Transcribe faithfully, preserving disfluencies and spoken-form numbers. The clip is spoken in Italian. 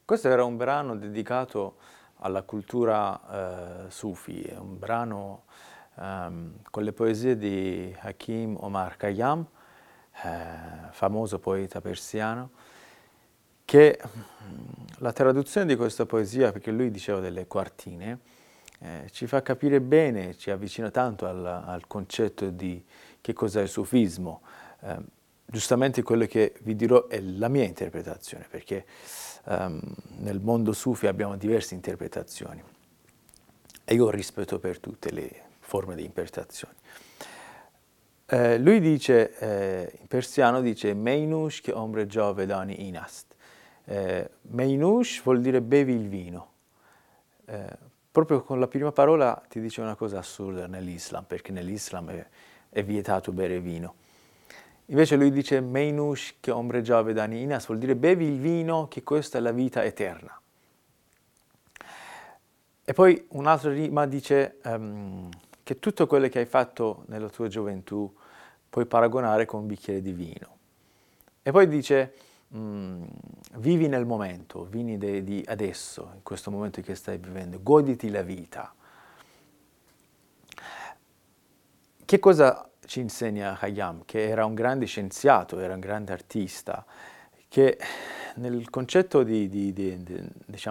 Questo era un brano dedicato alla cultura eh, sufi, è un brano ehm, con le poesie di Hakim Omar Khayyam, eh, famoso poeta persiano, che mm, la traduzione di questa poesia, perché lui diceva delle quartine, eh, ci fa capire bene, ci avvicina tanto al, al concetto di che cos'è il sufismo. Eh, giustamente quello che vi dirò è la mia interpretazione, perché um, nel mondo sufi abbiamo diverse interpretazioni e io ho rispetto per tutte le forme di interpretazioni. Eh, lui dice, eh, in persiano dice Meinush che ombre giovedani inast. Eh, Meinush vuol dire bevi il vino. Eh, proprio con la prima parola ti dice una cosa assurda nell'Islam, perché nell'Islam è, è vietato bere vino. Invece lui dice Meinush che ombre giovedani inas, vuol dire bevi il vino, che questa è la vita eterna. E poi un'altra rima dice um, che tutto quello che hai fatto nella tua gioventù puoi paragonare con un bicchiere di vino. E poi dice mm, vivi nel momento, vivi de, di adesso, in questo momento che stai vivendo, goditi la vita. Che cosa ci insegna Khayyam? Che era un grande scienziato, era un grande artista, che nel concetto di, di, di, di diciamo,